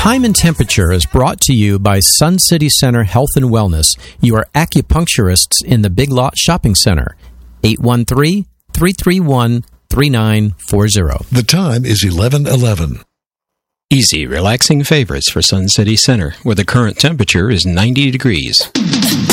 Time and Temperature is brought to you by Sun City Center Health and Wellness, your acupuncturists in the Big Lot Shopping Center. 813-331-3940. The time is 11:11. Easy, relaxing favorites for Sun City Center, where the current temperature is 90 degrees.